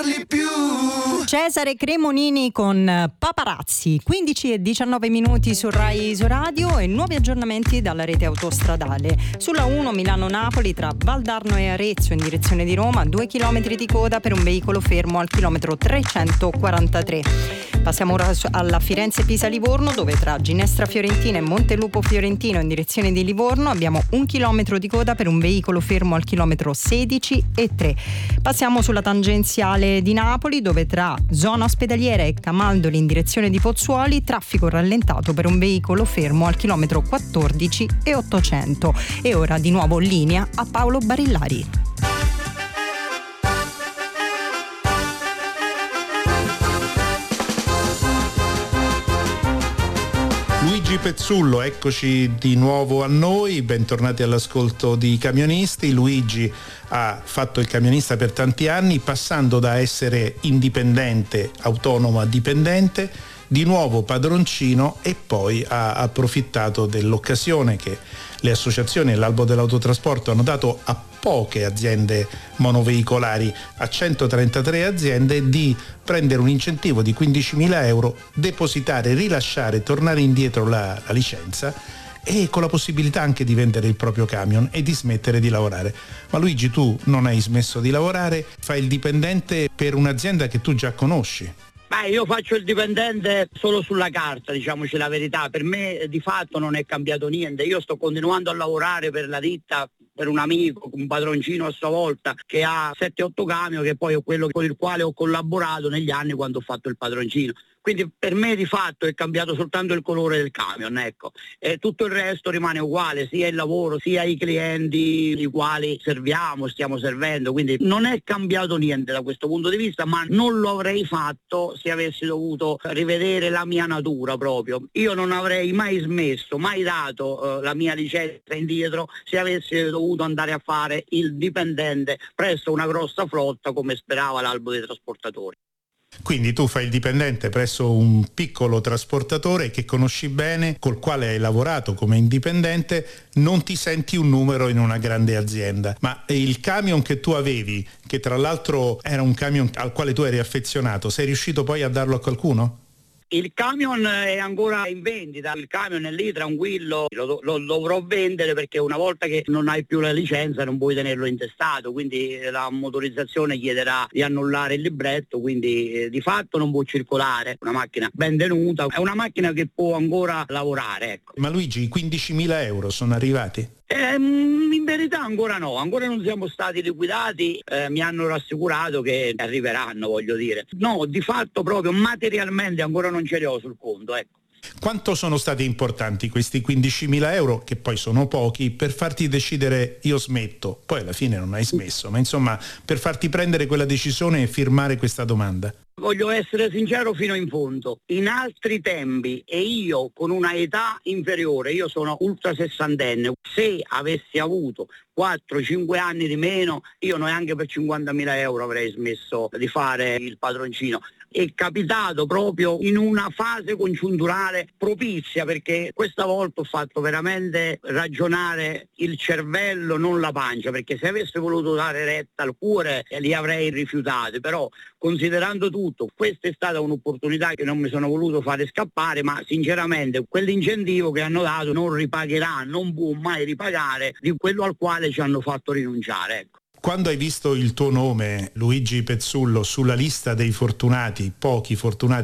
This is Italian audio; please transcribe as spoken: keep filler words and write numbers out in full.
parli più. Cesare Cremonini con Paparazzi, quindici e diciannove minuti su Rai Isoradio e nuovi aggiornamenti dalla rete autostradale. Sulla uno Milano-Napoli tra Valdarno e Arezzo in direzione di Roma, due chilometri di coda per un veicolo fermo al chilometro trecentoquarantatré. Passiamo ora alla Firenze-Pisa-Livorno, dove tra Ginestra Fiorentina e Montelupo Fiorentino in direzione di Livorno abbiamo un chilometro di coda per un veicolo fermo al chilometro sedici e tre. Passiamo sulla tangenziale di Napoli, dove tra zona ospedaliera e Camaldoli in direzione di Pozzuoli traffico rallentato per un veicolo fermo al chilometro quattordici e ottocento. E ora di nuovo linea a Paolo Barillari. Luigi Pezzullo, eccoci di nuovo a noi, bentornati all'ascolto di Camionisti. Luigi ha fatto il camionista per tanti anni, passando da essere indipendente, autonomo a dipendente, di nuovo padroncino, e poi ha approfittato dell'occasione che le associazioni e l'Albo dell'Autotrasporto hanno dato a poche aziende monoveicolari, a centotrentatré aziende, di prendere un incentivo di quindicimila euro, depositare, rilasciare, tornare indietro la, la licenza, e con la possibilità anche di vendere il proprio camion e di smettere di lavorare. Ma Luigi, tu non hai smesso di lavorare, fai il dipendente per un'azienda che tu già conosci. Beh, io faccio il dipendente solo sulla carta, diciamoci la verità. Per me di fatto non è cambiato niente. Io sto continuando a lavorare per la ditta, per un amico, un padroncino a sua volta, che ha sette otto camion, che poi è quello con il quale ho collaborato negli anni quando ho fatto il padroncino. Quindi per me di fatto è cambiato soltanto il colore del camion, ecco. E tutto il resto rimane uguale, sia il lavoro, sia i clienti i quali serviamo, stiamo servendo. Quindi non è cambiato niente da questo punto di vista, ma non lo avrei fatto se avessi dovuto rivedere la mia natura proprio. Io non avrei mai smesso, mai dato eh, la mia licenza indietro se avessi dovuto andare a fare il dipendente presso una grossa flotta come sperava l'Albo dei Trasportatori. Quindi tu fai il dipendente presso un piccolo trasportatore che conosci bene, col quale hai lavorato come indipendente, non ti senti un numero in una grande azienda. Ma il camion che tu avevi, che tra l'altro era un camion al quale tu eri affezionato, sei riuscito poi a darlo a qualcuno? Il camion è ancora in vendita, il camion è lì tranquillo, lo, lo dovrò vendere perché una volta che non hai più la licenza non puoi tenerlo intestato, quindi la motorizzazione chiederà di annullare il libretto, quindi eh, di fatto non può circolare, una macchina ben tenuta, è una macchina che può ancora lavorare, ecco. Ma Luigi, i quindicimila euro sono arrivati? Eh, in verità ancora no, ancora non siamo stati liquidati, eh, mi hanno rassicurato che arriveranno, voglio dire. No, di fatto proprio materialmente ancora non ce li ho sul conto, ecco. Quanto sono stati importanti questi quindicimila euro, che poi sono pochi, per farti decidere io smetto? Poi alla fine non hai smesso, ma insomma per farti prendere quella decisione e firmare questa domanda. Voglio essere sincero fino in fondo, in altri tempi e io con una età inferiore, io sono ultra sessantenne, se avessi avuto quattro cinque anni di meno, io neanche per cinquantamila euro avrei smesso di fare il padroncino. È capitato proprio in una fase congiunturale propizia, perché questa volta ho fatto veramente ragionare il cervello, non la pancia, perché se avessi voluto dare retta al cuore eh, li avrei rifiutati, però considerando tutto, questa è stata un'opportunità che non mi sono voluto fare scappare, ma sinceramente quell'incentivo che hanno dato non ripagherà, non può mai ripagare di quello al quale ci hanno fatto rinunciare, ecco. Quando hai visto il tuo nome, Luigi Pezzullo, sulla lista dei fortunati, pochi fortunati